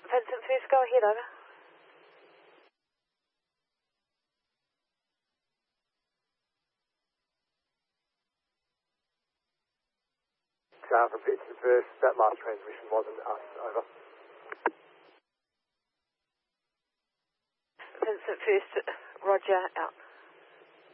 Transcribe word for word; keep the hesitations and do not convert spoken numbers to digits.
Vincent First, go ahead, over. Uh, from Vincent First, that last transmission wasn't us, over. Vincent First, roger, out.